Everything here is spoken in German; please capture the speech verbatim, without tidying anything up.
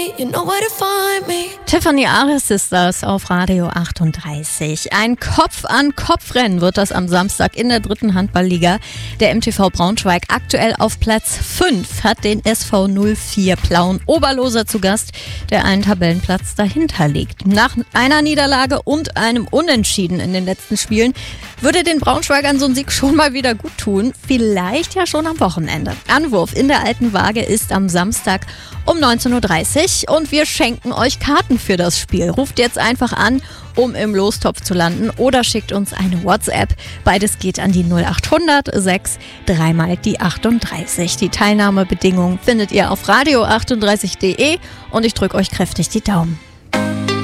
You know where to find me. Tiffany Ares Sisters auf Radio achtunddreißig. Ein Kopf-an-Kopf-Rennen wird das am Samstag in der dritten Handballliga. Der M T V Braunschweig aktuell auf Platz fünf hat den S V null vier Plauen Oberloser zu Gast, der einen Tabellenplatz dahinter liegt. Nach einer Niederlage und einem Unentschieden in den letzten Spielen würde den Braunschweigern so ein Sieg schon mal wieder gut tun. Vielleicht ja schon am Wochenende. Anwurf in der Alten Waage ist am Samstag um neunzehn Uhr dreißig und wir schenken euch Karten für das Spiel. Ruft jetzt einfach an, um im Lostopf zu landen, oder schickt uns eine WhatsApp. Beides geht an die null acht hundert sechs dreimal die achtunddreißig. Die Teilnahmebedingungen findet ihr auf radio achtunddreißig punkt de und ich drücke euch kräftig die Daumen.